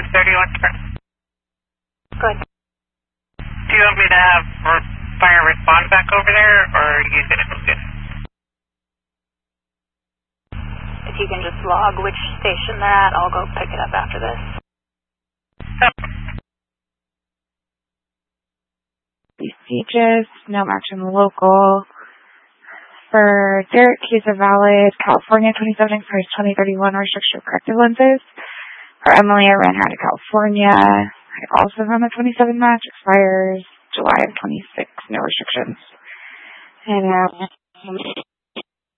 31 turn. Good. Do you want me to have fire respond back over there, or are you going to go get it? If you can just log which station they're at, I'll go pick it up after this. Sieges, no action local. For Derek, he's a valid California 27 expires 2031 restriction corrective lenses. For Emily, I ran her out of California. I also run the 27 match, expires July of 26, no restrictions. And